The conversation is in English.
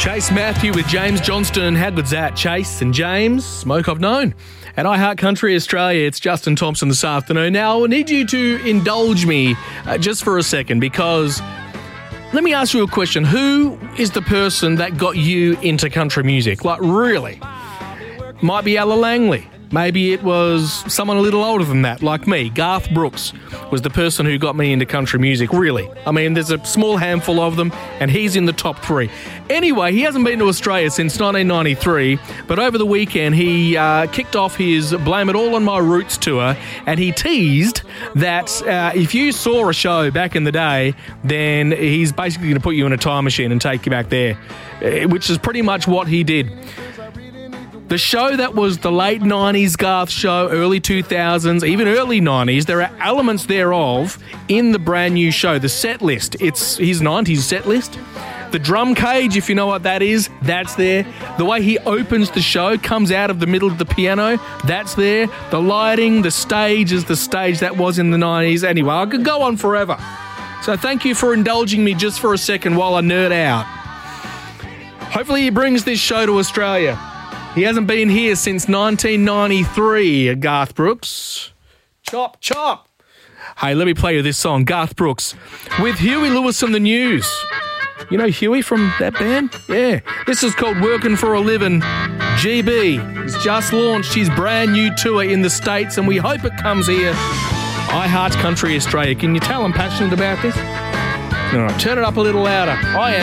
Chase Matthew with James Johnston. How good's that? Chase and James, smoke I've known. At iHeart Country Australia, it's Justin Thompson this afternoon. Now, I need you to indulge me just for a second, because let me ask you a question. Who is the person that got you into country music? Like, really? Might be Ella Langley. Maybe it was someone a little older than that, like me. Garth Brooks was the person who got me into country music, really. I mean, there's a small handful of them, and he's in the top three. Anyway, he hasn't been to Australia since 1993, but over the weekend he kicked off his Blame It All on My Roots tour, and he teased that if you saw a show back in the day, then he's basically going to put you in a time machine and take you back there, which is pretty much what he did. The show that was the late 90s Garth show, early 2000s, even early 90s, there are elements thereof in the brand new show. The set list, it's his 90s set list. The drum cage, if you know what that is, that's there. The way he opens the show, comes out of the middle of the piano, that's there. The lighting, the stage is the stage that was in the 90s. Anyway, I could go on forever. So thank you for indulging me just for a second while I nerd out. Hopefully he brings this show to Australia. He hasn't been here since 1993, Garth Brooks. Chop, chop. Hey, let me play you this song, Garth Brooks, with Huey Lewis and the News. You know Huey from that band? Yeah. This is called Working for a Living. GB has just launched his brand new tour in the States, and we hope it comes here. iHeart Country Australia. Can you tell I'm passionate about this? All right, turn it up a little louder. I am.